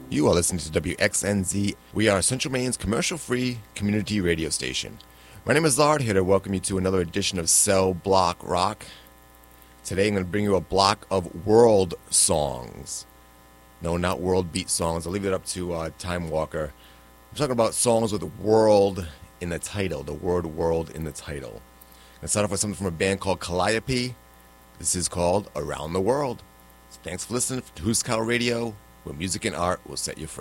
You are listening to WXNZ. We are Central Maine's commercial-free community radio station. My name is Lard, here to welcome you to another edition of Cell Block Rock. Today I'm going to bring you a block of world songs. No, not world beat songs. I'll leave it up to Time Walker. I'm talking about songs with world in the title, the word world in the title. I'm going to start off with something from a band called Calliope. This is called Around the World. So thanks for listening to Who's Cow Radio, where music and art will set you free.